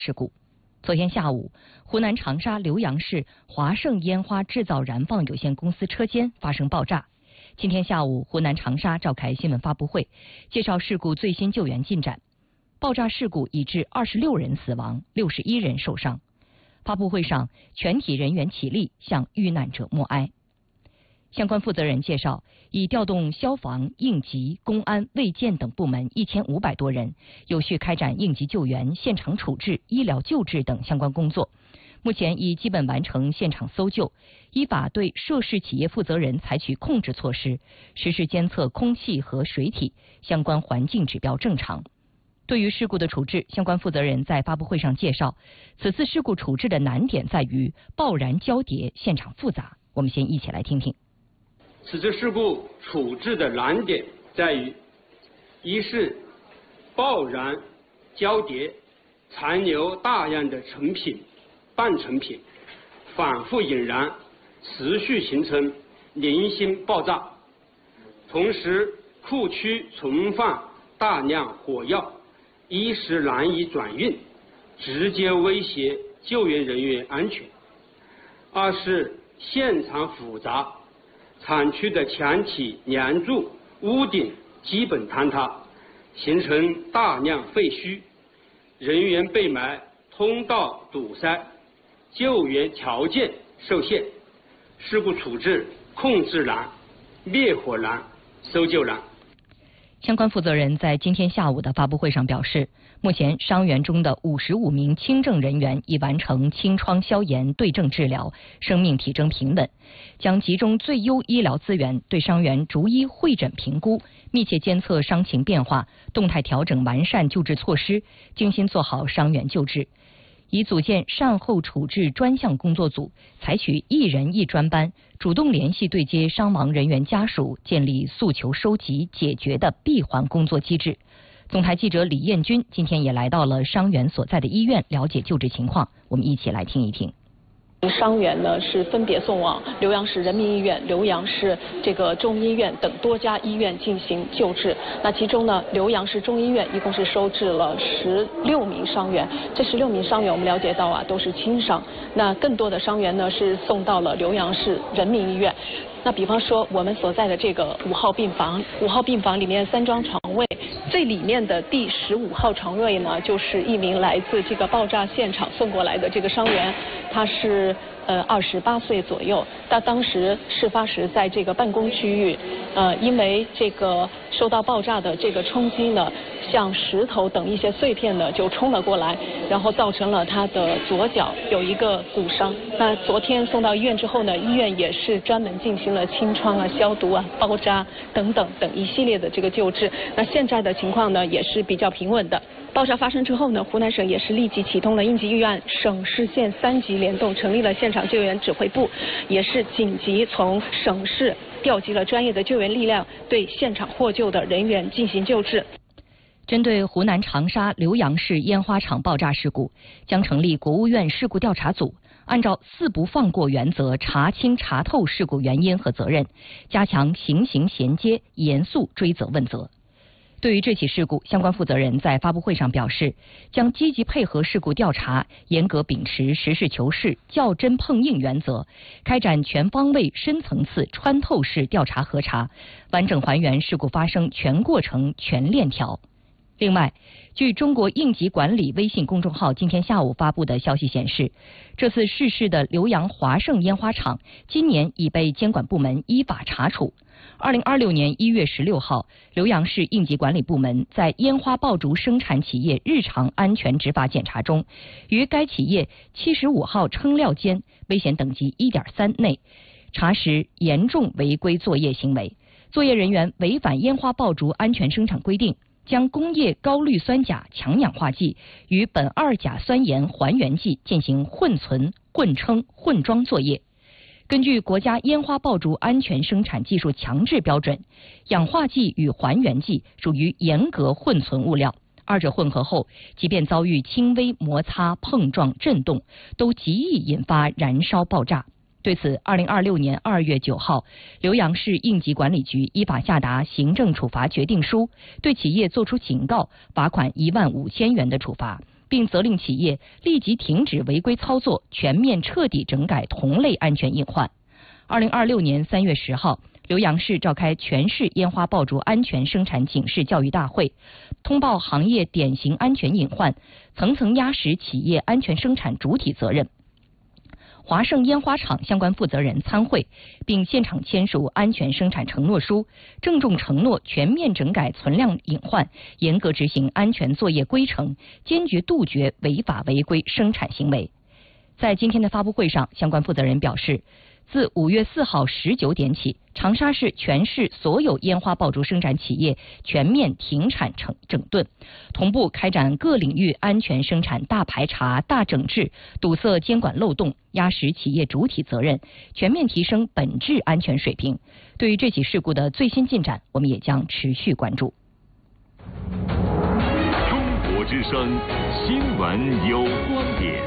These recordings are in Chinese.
事故。昨天下午，湖南长沙浏阳市华盛烟花制造燃放有限公司车间发生爆炸。今天下午，湖南长沙召开新闻发布会，介绍事故最新救援进展。爆炸事故已致26人死亡，61人受伤。发布会上，全体人员起立向遇难者默哀。相关负责人介绍，已调动消防、应急、公安、卫健等部门1500多人，有序开展应急救援、现场处置、医疗救治等相关工作。目前已基本完成现场搜救，依法对涉事企业负责人采取控制措施，实时监测空气和水体，相关环境指标正常。对于事故的处置，相关负责人在发布会上介绍，此次事故处置的难点在于爆燃交叠，现场复杂。我们先一起来听听。 此次事故处置的难点在于：一是爆燃交叠，残留大量的成品、半成品，反复引燃，持续形成零星爆炸；同时，库区存放大量火药，一时难以转运，直接威胁救援人员安全；二是现场复杂，厂区的墙体、梁柱、屋顶基本坍塌，形成大量废墟，人员被埋，通道堵塞，救援条件受限，事故处置控制难、灭火难、搜救难。 相关负责人在今天下午的发布会上表示，目前伤员中的55名轻症人员已完成清创消炎对症治疗，生命体征平稳，将集中最优医疗资源对伤员逐一会诊评估，密切监测伤情变化，动态调整完善救治措施，精心做好伤员救治。已组建善后处置专项工作组，采取1人1专班，主动联系对接伤亡人员家属，建立诉求收集解决的闭环工作机制。总台记者李彦军今天也来到了伤员所在的医院，了解救治情况。我们一起来听一听。 伤员呢是分别送往浏阳市人民医院、浏阳市中医院等多家医院进行救治。那其中呢，浏阳市中医院一共是收治了16名伤员，这16名伤员我们了解到都是轻伤。那更多的伤员呢是送到了浏阳市人民医院。那比方说我们所在的这个5号病房，5号病房里面3张床位，最里面的第15号床位呢，就是一名来自这个爆炸现场送过来的这个伤员，他是28岁左右。他当时事发时在这个办公区域，因为这个受到爆炸的这个冲击呢，像石头等一些碎片呢就冲了过来，然后造成了他的左脚有一个骨伤。那昨天送到医院之后呢，医院也是专门进行了清创消毒包扎等一系列的这个救治。那现在的情况呢也是比较平稳的。爆炸发生之后呢，湖南省也是立即启动了应急预案，省市县3级联动，成立了现场救援指挥部，也是紧急从省市调集了专业的救援力量，对现场获救的人员进行救治。 针对湖南长沙浏阳市烟花厂爆炸事故，将成立国务院事故调查组，按照4不放过原则查清查透事故原因和责任，加强刑刑衔接，严肃追责问责。对于这起事故，相关负责人在发布会上表示，将积极配合事故调查，严格秉持实事求是、较真碰硬原则，开展全方位、深层次、穿透式调查核查，完整还原事故发生全过程、全链条。另外，据中国应急管理微信公众号今天下午发布的消息显示，这次逝世的浏阳华盛烟花厂今年已被监管部门依法查处。2026年1月16号，浏阳市应急管理部门在烟花爆竹生产企业日常安全执法检查中，于该企业75号称料间危险等级1.3内查实严重违规作业行为，作业人员违反烟花爆竹安全生产规定，将工业高氯酸钾强氧化剂与苯二甲酸盐还原剂进行混存、混称、混装作业。根据国家烟花爆竹安全生产技术强制标准，氧化剂与还原剂属于严格混存物料，二者混合后，即便遭遇轻微摩擦、碰撞、震动，都极易引发燃烧爆炸。对此，2026年2月9号，浏阳市应急管理局依法下达行政处罚决定书，对企业作出警告，罚款15000元的处罚， 并责令企业立即停止违规操作，全面彻底整改同类安全隐患。2026年3月10号，浏阳市召开全市烟花爆竹安全生产警示教育大会，通报行业典型安全隐患，层层压实企业安全生产主体责任。华盛烟花厂相关负责人参会，并现场签署安全生产承诺书，郑重承诺全面整改存量隐患，严格执行安全作业规程，坚决杜绝违法违规生产行为。在今天的发布会上，相关负责人表示，自5月4号19点起，长沙市全市所有烟花爆竹生产企业全面停产整顿，同步开展各领域安全生产大排查、大整治，堵塞监管漏洞，压实企业主体责任，全面提升本质安全水平。对于这起事故的最新进展，我们也将持续关注。 中国之声，新闻有观点。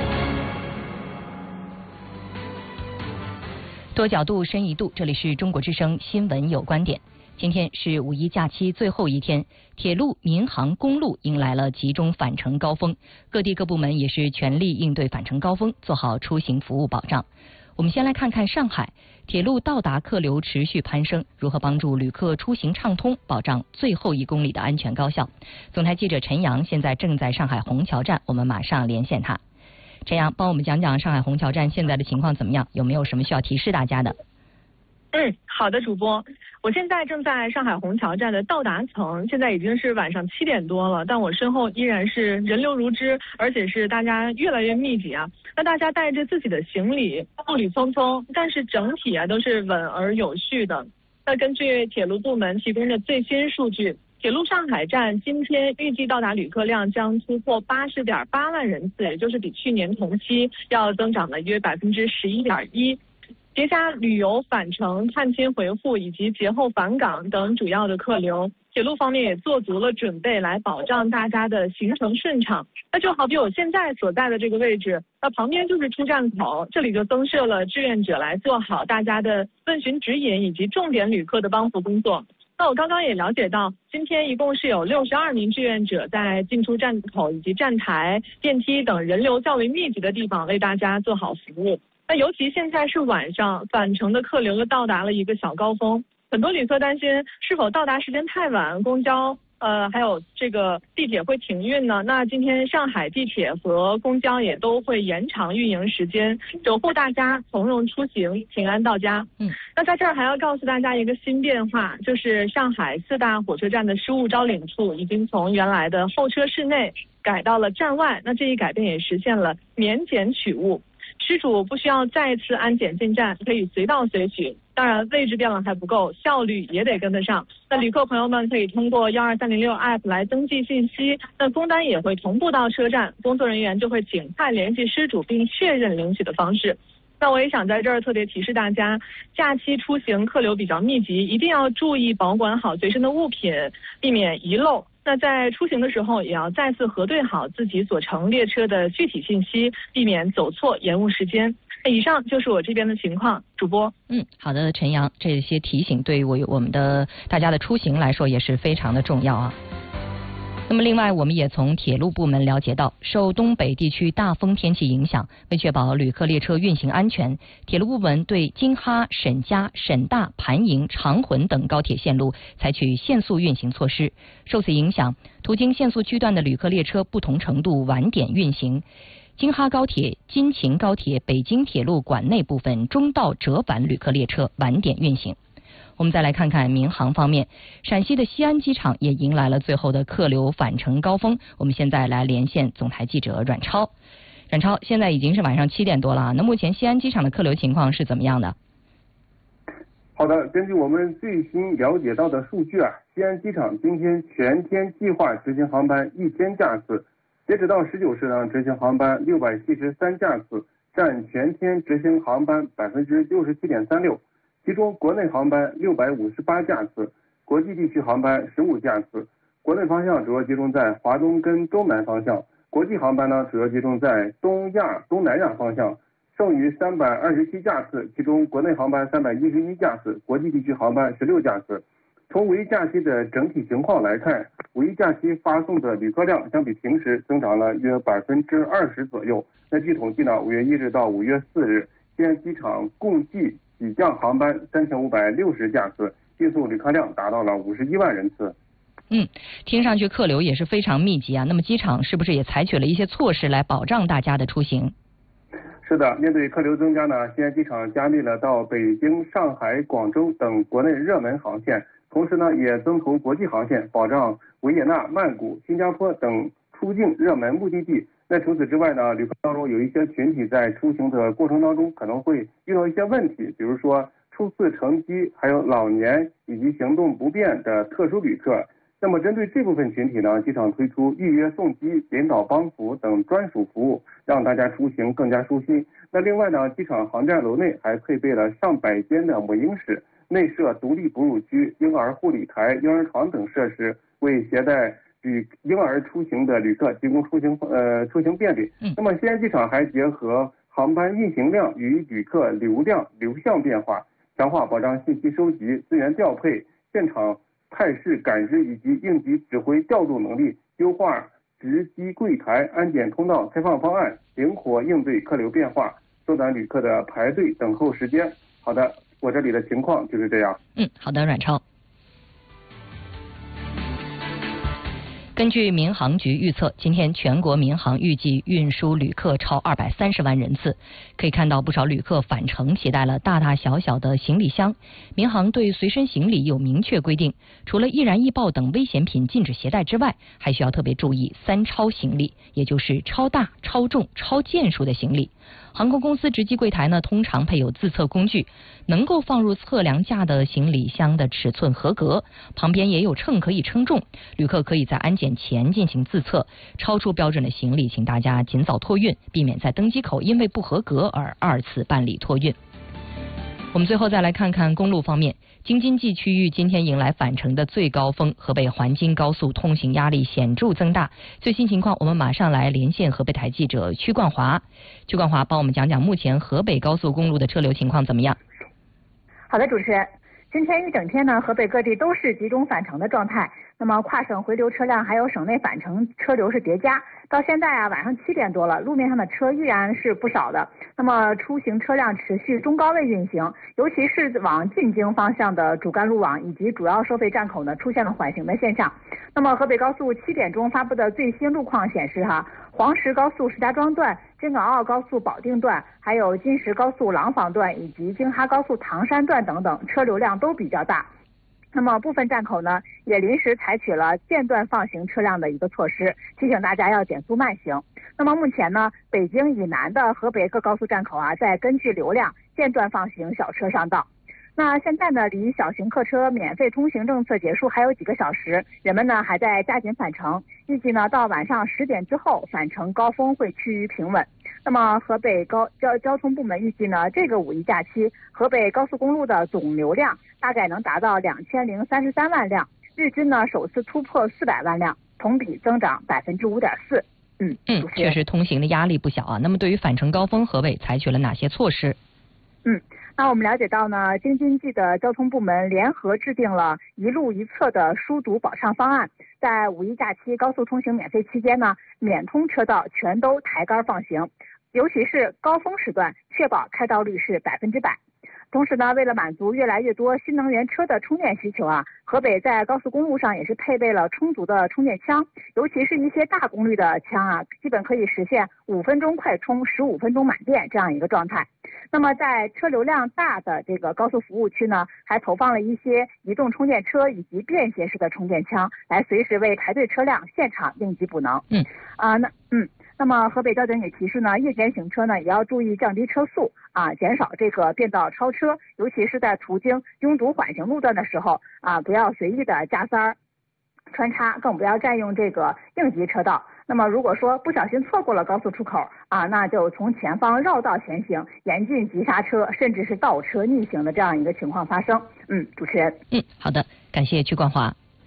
多角度，深一度，这里是中国之声新闻有观点。今天是五一假期最后一天，铁路、民航、公路迎来了集中返程高峰，各地各部门也是全力应对返程高峰，做好出行服务保障。我们先来看看上海，铁路到达客流持续攀升，如何帮助旅客出行畅通，保障最后1公里的安全高效？总台记者陈阳现在正在上海虹桥站，我们马上连线他。陈阳，帮我们讲讲上海虹桥站现在的情况怎么样？有没有什么需要提示大家的？ 好的，主播，我现在正在上海虹桥站的到达层，现在已经是晚上7点多了，但我身后依然是人流如织，而且是大家越来越密集啊。那大家带着自己的行李，步履匆匆，但是整体都是稳而有序的。那根据铁路部门提供的最新数据，铁路上海站今天预计到达旅客量将突破80.8万人次，也就是比去年同期要增长了约11.1%。节下旅游返程、探亲回沪以及节后返港等主要的客流，铁路方面也做足了准备来保障大家的行程顺畅。那就好比我现在所在的这个位置，那旁边就是出站口，这里就增设了志愿者来做好大家的问询指引以及重点旅客的帮扶工作。那我刚刚也了解到，今天一共是有62名志愿者在进出站口以及站台、电梯等人流较为密集的地方为大家做好服务。那尤其现在是晚上，返程的客流又到达了一个小高峰，很多旅客担心是否到达时间太晚，公交还有这个地铁会停运呢？那今天上海地铁和公交也都会延长运营时间，守护大家从容出行，平安到家。那在这儿还要告诉大家一个新变化，就是上海4大火车站的失物招领处已经从原来的候车室内改到了站外，那这一改变也实现了免检取物。失主不需要再次安检进站，可以随到随取。当然，位置变了还不够，效率也得跟得上。那旅客朋友们可以通过12306 App 来登记信息，那工单也会同步到车站，工作人员就会尽快联系失主并确认领取的方式。那我也想在这儿特别提示大家，假期出行客流比较密集，一定要注意保管好随身的物品，避免遗漏。那在出行的时候，也要再次核对好自己所乘列车的具体信息，避免走错延误时间。那以上就是我这边的情况，主播。 好的，陈阳，这些提醒对于我们的大家的出行来说也是非常的重要啊。那么另外，我们也从铁路部门了解到，受东北地区大风天气影响，为确保旅客列车运行安全，铁路部门对京哈、沈嘉、沈大、盘营、长浑等高铁线路采取限速运行措施。受此影响，途经限速区段的旅客列车不同程度晚点运行。京哈高铁、京秦高铁、北京铁路管内部分中道折返旅客列车晚点运行。我们再来看看民航方面，陕西的西安机场也迎来了最后的客流返程高峰。我们现在来连线总台记者阮超。阮超，现在已经是晚上7点多了，那目前西安机场的客流情况是怎么样的？ 好的，根据我们最新了解到的数据西安机场今天全天计划执行航班1000架次，截止到19时呢，执行航班673架次，占全天执行航班67.36%。其中国内航班658架次，国际地区航班15架次。国内方向主要集中在华东跟中南方向，国际航班呢主要集中在东亚、东南亚方向。剩余327架次，其中国内航班311架次，国际地区航班16架次。 从五一假期的整体情况来看，五一假期发送的旅客量相比平时增长了约20%左右。那据统计呢，5月1日到5月4日，西安机场共计起降航班3560架次，运送旅客量达到了51万人次。 听上去客流也是非常密集啊。那么机场是不是也采取了一些措施来保障大家的出行？ 是的，面对客流增加呢，西安机场加密了到北京、上海、广州等国内热门航线，同时呢也增投国际航线，保障维也纳、曼谷、新加坡等出境热门目的地。那除此之外呢，旅客当中有一些群体在出行的过程当中可能会遇到一些问题，比如说初次乘机，还有老年以及行动不便的特殊旅客。那么针对这部分群体呢，机场推出预约送机、引导帮扶等专属服务，让大家出行更加舒心。那另外呢，机场航站楼内还配备了上百间的母婴室，内设独立哺乳区、婴儿护理台、婴儿床等设施，为携带婴儿出行的旅客提供出行便利。那么西安机场还结合航班运行量与旅客流量流向变化，强化保障信息收集、资源调配、现场态势感知以及应急指挥调度能力，优化值机柜台、安检通道开放方案，灵活应对客流变化，缩短旅客的排队等候时间。好的，我这里的情况就是这样。 好的，阮超。根据民航局预测，今天全国民航预计运输旅客超230万人次。可以看到，不少旅客返程携带了大大小小的行李箱。民航对随身行李有明确规定，除了易燃易爆等危险品禁止携带之外，还需要特别注意3超行李，也就是超大、超重、超件数的行李。航空公司值机柜台呢，通常配有自测工具，能够放入测量架的行李箱的尺寸合格，旁边也有秤可以称重。旅客可以在安检前进行自测，超出标准的行李，请大家尽早托运，避免在登机口因为不合格而2次办理托运。我们最后再来看看公路方面，京津冀区域今天迎来返程的最高峰，河北环京高速通行压力显著增大。最新情况，我们马上来连线河北台记者曲冠华。曲冠华帮我们讲讲目前河北高速公路的车流情况怎么样？ 好的，主持人。今天一整天呢，河北各地都是集中返程的状态。那么跨省回流车辆还有省内返程车流是叠加。到现在啊，晚上7点多了，路面上的车依然是不少的。那么出行车辆持续中高位运行，尤其是往进京方向的主干路网以及主要收费站口呢，出现了缓行的现象。那么河北高速7点钟发布的最新路况显示黄石高速石家庄段、京港澳高速保定段，还有金石高速廊坊段以及京哈高速唐山段等等，车流量都比较大。那么部分站口呢，也临时采取了间断放行车辆的一个措施，提醒大家要减速慢行。那么目前呢，北京以南的河北各高速站口在根据流量间断放行小车上道。那现在呢，离小型客车免费通行政策结束还有几个小时，人们呢还在加紧返程，预计呢到晚上10点之后，返程高峰会趋于平稳。那么河北交通部门预计呢，这个5一假期，河北高速公路的总流量大概能达到2033万辆，日均呢首次突破400万辆，同比增长5.4%。 确实通行的压力不小啊。那么对于返程高峰，河北采取了哪些措施？ 那我们了解到呢，京津冀的交通部门联合制定了一路一侧的疏堵保障方案，在5一假期高速通行免费期间呢，免通车道全都抬杆放行，尤其是高峰时段，确保开道率是100%。同时呢，为了满足越来越多新能源车的充电需求河北在高速公路上也是配备了充足的充电枪，尤其是一些大功率的枪基本可以实现5分钟快充、15分钟满电这样一个状态。那么在车流量大的这个高速服务区呢，还投放了一些移动充电车以及便携式的充电枪，来随时为排队车辆现场应急补能。那么河北交警也提示呢，夜间行车呢也要注意降低车速减少这个变道超车，尤其是在途经拥堵缓行路段的时候不要随意的加塞儿穿插，更不要占用这个应急车道。那么如果说不小心错过了高速出口那就从前方绕道前行，严禁急刹车，甚至是倒车逆行的这样一个情况发生。主持人。 好的，感谢曲冠华。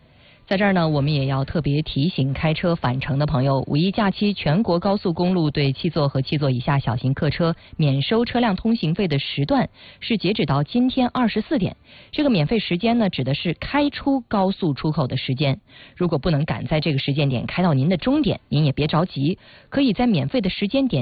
在这儿呢，我们也要特别提醒开车返程的朋友，五一假期全国高速公路对7座和7座以下小型客车免收车辆通行费的时段是截止到今天24点。这个免费时间呢，指的是开出高速出口的时间。如果不能赶在这个时间点开到您的终点，您也别着急，可以在免费的时间点